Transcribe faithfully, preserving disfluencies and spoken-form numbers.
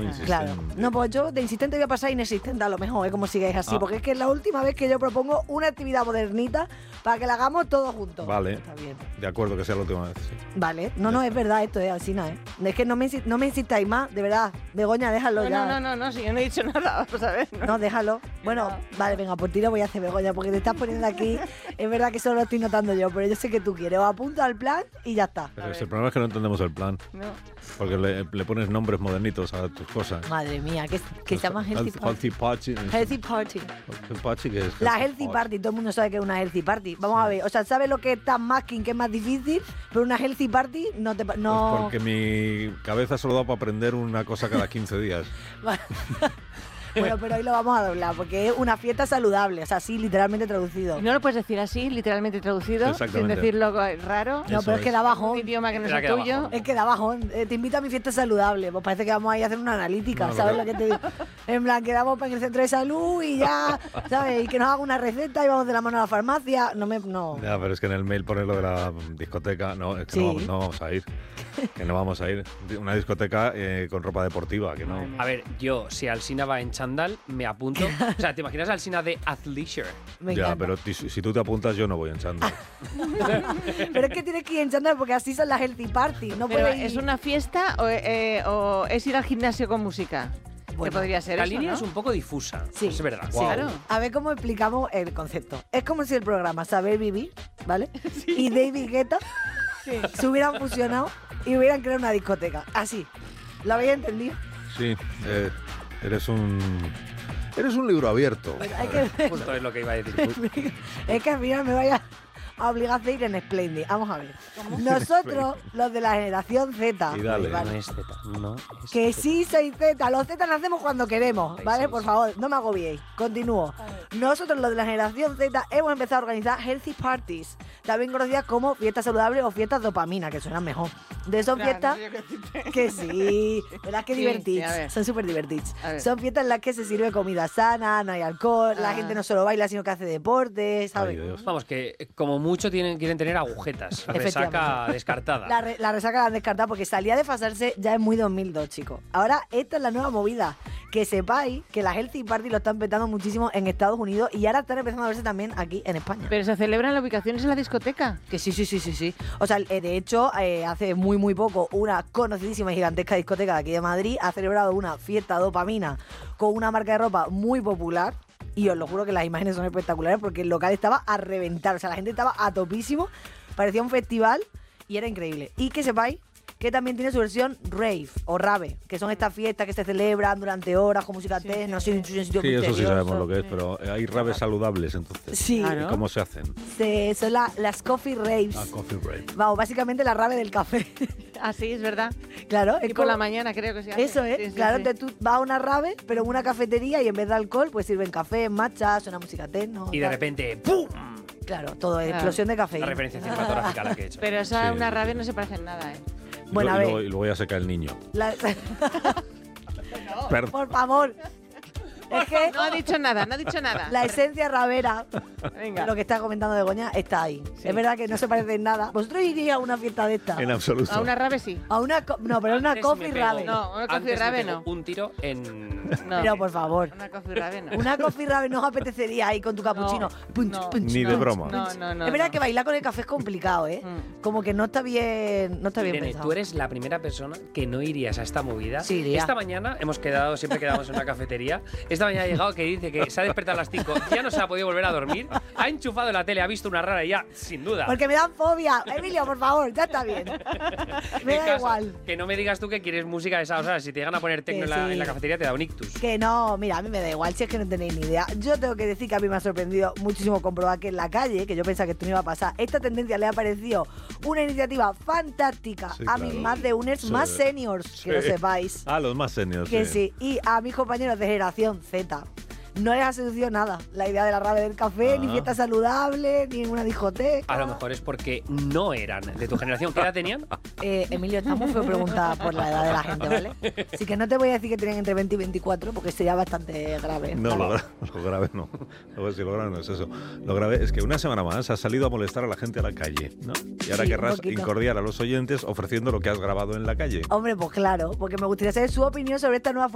insistente. Claro. No, pues yo de insistente voy a pasar a inexistente a lo mejor, ¿eh? Como sigáis así. Ah. Porque es que es la última vez que yo propongo una actividad modernita para que la hagamos todos juntos. Vale. Está bien. De acuerdo que sea la última vez, sí. Vale. No, no, es verdad esto, es así, ¿eh? Es que no me, no me insistáis más, de verdad. Begoña, déjalo no, ya. No, no, no, no, si yo no he dicho nada, vamos a ver. No, no déjalo. Bueno, no. Vale, venga, por ti lo voy a hacer, Begoña, porque te estás poniendo aquí. Es verdad que solo lo estoy notando yo, pero yo sé que tú quieres. O apunto al plan y ya está. Pero el problema es que no entendemos el plan. No. Porque le, le pones nombres modernitos a tus cosas. Madre mía, que, que se llama Healthy Party. Healthy Party. Healthy Party. Healthy Party, ¿qué es? La Healthy Party, todo el mundo sabe que es una Healthy Party. Vamos a ver, o sea, ¿sabes lo que es tan masking, que es más difícil? Pero una Healthy Party no te... No... Pues porque mi cabeza solo da para aprender una cosa cada quince días. Bueno, pero hoy lo vamos a doblar, porque es una fiesta saludable, o sea, sí, literalmente traducido. ¿No lo puedes decir así, literalmente traducido? Sin decirlo raro. No, pero es que da bajón. Un idioma que no es el tuyo. Es que da bajón. Eh, te invito a mi fiesta saludable. Pues parece que vamos a ir a hacer una analítica, no, ¿sabes lo que te digo? En plan, quedamos en el centro de salud y ya, ¿sabes? Y que nos haga una receta y vamos de la mano a la farmacia. No me... No. Ya, pero es que en el mail pone lo de la discoteca. No, es que sí. no, no vamos a ir. Que no vamos a ir. Una discoteca eh, con ropa deportiva, que no. A ver, yo, si Alsina va en chándal, me apunto. O sea, ¿te imaginas a Alsina de athleisure? Me ya, encanta. Pero t- si tú te apuntas, yo no voy en chándal. Pero es que tienes que ir en chándal porque así son las healthy party. No pero ir... ¿es una fiesta o, eh, o es ir al gimnasio con música? Bueno, que podría ser la eso, línea ¿no? es un poco difusa, sí, es verdad. Sí, wow. Claro. A ver cómo explicamos el concepto. Es como si el programa Saber Vivir, ¿vale? Sí. Y David Guetta sí. se hubieran fusionado y hubieran creado una discoteca. Así. ¿Lo habéis entendido? Sí. Eh, eres un... Eres un libro abierto. Que... Justo es lo que iba a decir. Es que al final me vaya a obligar a ir en Splendid. Vamos a ver. ¿Cómo? Nosotros, los de la generación Z. Y dale. ¿Vale? No es Z. No es que Z. sí soy Z. Los Z nacemos cuando queremos, ¿vale? Sí, Por sí. favor, no me agobiéis. Continúo. Nosotros, los de la generación Z, hemos empezado a organizar healthy parties, también conocidas como fiestas saludables o fiestas dopamina, que suenan mejor. De son claro, fiestas no que sí, verás que sí, divertidas, sí, son súper divertidas. Son fiestas en las que se sirve comida sana, no hay alcohol, ah. la gente no solo baila, sino que hace deporte, ¿sabes? Ay, Vamos, que como mucho tienen, quieren tener agujetas, resaca descartada. La, re, la resaca la han descartado porque salía de pasarse ya es muy dos mil dos, chicos. Ahora esta es la nueva movida. Que sepáis que la Healthy Party lo están petando muchísimo en Estados Unidos y ahora están empezando a verse también aquí en España. ¿Pero se celebran las ubicaciones en la discoteca? Que sí, sí, sí, sí, sí. O sea, de hecho, eh, hace muy, muy poco, una conocidísima y gigantesca discoteca de aquí de Madrid ha celebrado una fiesta dopamina con una marca de ropa muy popular. Y os lo juro que las imágenes son espectaculares porque el local estaba a reventar. O sea, la gente estaba a topísimo. Parecía un festival y era increíble. Y que sepáis que también tiene su versión rave o rave, que son estas fiestas que se celebran durante horas con música sí, techno, sí, sí, sí, sí eso sí sabemos lo que es, pero hay raves saludables entonces. Sí. ¿Y cómo se hacen? Se, son la, las coffee raves. Ah, coffee rave. Vamos, básicamente la rave del café. Ah, sí, es verdad. Claro. Y por la mañana creo que se hace. Eso es, sí, sí, claro, sí. Tú vas a una rave, pero en una cafetería y en vez de alcohol, pues sirven café, matcha, suena música techno. Y de repente, ¡pum! Claro, todo es claro. explosión de café. La referencia cinematográfica la que he hecho. Pero esa sí. una rave no se parece en nada, ¿eh? Y bueno, lo, a ver. Y luego, y luego ya se cae el niño. La... no. Por favor. Es que no ha dicho nada, no ha dicho nada. La esencia ravera, venga, lo que está comentando Begoña, está ahí. Sí. Es verdad que no se parece en nada. ¿Vosotros iríais a una fiesta de esta? En absoluto. A una rave sí. A una co- no, pero una Antes coffee rave. No, una coffee rave no. Un tiro en. No. Pero por favor. Una coffee rave no. Una coffee rave no os apetecería ahí con tu capuchino. No, punch, no, punch, Ni punch, de broma. No, no, no. Es verdad no. que bailar con el café es complicado, ¿eh? Mm. Como que no está bien, no está bien Irene, pensado. tú eres la primera persona que no irías a esta movida. Sí, iría. Esta mañana hemos quedado, siempre quedamos en una cafetería. Esta mañana ha llegado que dice que se ha despertado a las cinco, ya no se ha podido volver a dormir, ha enchufado la tele, ha visto una rara y ya, sin duda. Porque me dan fobia. Emilio, por favor, ya está bien. Me da caso, igual. Que no me digas tú que quieres música de esas horas. Si te llegan a poner tecno en, la, sí. en la cafetería, te da un ictus. Que no, mira, a mí me da igual, si es que no tenéis ni idea. Yo tengo que decir que a mí me ha sorprendido muchísimo comprobar que en la calle, que yo pensaba que esto no iba a pasar, esta tendencia le ha parecido una iniciativa fantástica sí, a claro. mis más de uners Sí. más seniors, Sí. que lo sepáis. Ah, los más seniors. Que sí. sí, y a mis compañeros de generación Z. No les ha seducido nada la idea de la rave del café, Ah. ni fiesta saludable, ni una discoteca. A lo mejor es porque no eran de tu generación. ¿Qué edad tenían? Eh, Emilio, está muy feo preguntar por la edad de la gente, ¿vale? Así que no te voy a decir que tenían entre veinte y veinticuatro, porque sería bastante grave. No, lo, gra- lo grave no. Lo, si lo grave no es eso. Lo grave es que una semana más has salido a molestar a la gente a la calle, ¿no? Y ahora Sí, querrás un poquito. incordiar a los oyentes ofreciendo lo que has grabado en la calle. Hombre, pues claro, porque me gustaría saber su opinión sobre esta nueva